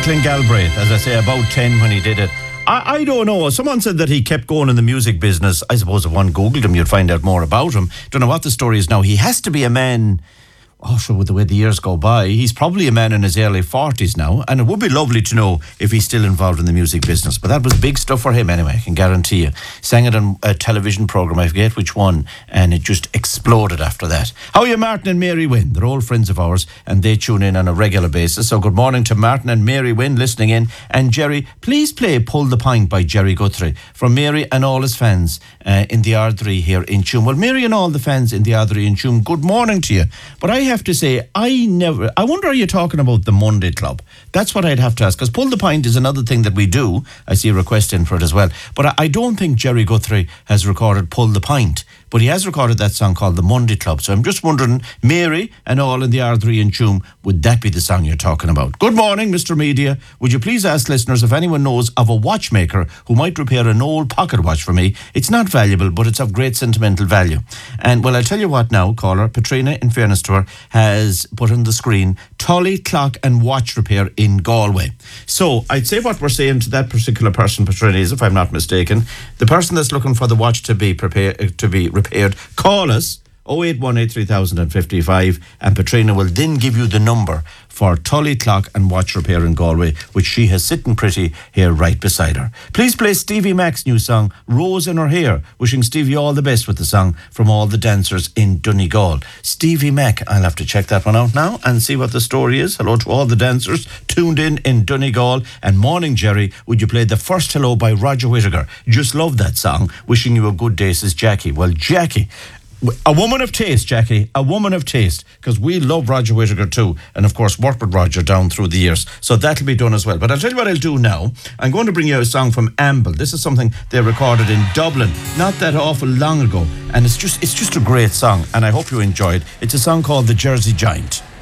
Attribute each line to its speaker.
Speaker 1: Declan Galbraith, as I say, about 10 when he did it. I don't know. Someone said that he kept going in the music business. I suppose if one Googled him, you'd find out more about him. Don't know what the story is now. He has to be a man. Oh, sure, with the way the years go by, he's probably a man in his early 40s now, and it would be lovely to know if he's still involved in the music business. But that was big stuff for him anyway, I can guarantee you. Sang it on a television programme, I forget which one, and it just exploded after that. How are you, Martin and Mary Wynn? They're old friends of ours, and they tune in on a regular basis. So good morning to Martin and Mary Wynn listening in. And Jerry, please play Pull the Pint by Jerry Guthrie from Mary and all his fans in the Ardrey here in Tuam. Well, Mary and all the fans in the Ardrey in Tuam, good morning to you. But I have to say, I wonder, are you talking about the Monday Club? That's what I'd have to ask, because Pull the Pint is another thing that we do. I see a request in for it as well. But I don't think Jerry Guthrie has recorded Pull the Pint, but he has recorded that song called the Monday Club. So I'm just wondering, Mary and all in the Ardrey and Tuam, would that be the song you're talking about? Good morning, Mr. Media. Would you please ask listeners if anyone knows of a watchmaker who might repair an old pocket watch for me? It's not valuable, but it's of great sentimental value. And well, I'll tell you what now, caller, Patrina, in fairness to her, has put on the screen Tully Clock and Watch Repair in Galway. So I'd say what we're saying to that particular person, Patrina, is, if I'm not mistaken, the person that's looking for the watch to be repaired, call us 0818 3055, and Patrina will then give you the number for Tully Clock and Watch Repair in Galway, which she has sitting pretty here right beside her. Please play Stevie Mack's new song, Rose in Her Hair. Wishing Stevie all the best with the song from all the dancers in Donegal. Stevie Mack, I'll have to check that one out now and see what the story is. Hello to all the dancers tuned in Donegal. And morning, Jerry, would you play the first hello by Roger Whittaker? Just love that song. Wishing you a good day, says Jackie. Well, Jackie, a woman of taste, Jackie, a woman of taste, because we love Roger Whittaker too, and of course worked with Roger down through the years, so that'll be done as well. But I'll tell you what I'll do now. I'm going to bring you a song from Amble. This is something they recorded in Dublin not that awful long ago, and it's just a great song, and I hope you enjoy it. It's a song called The Jersey Giant.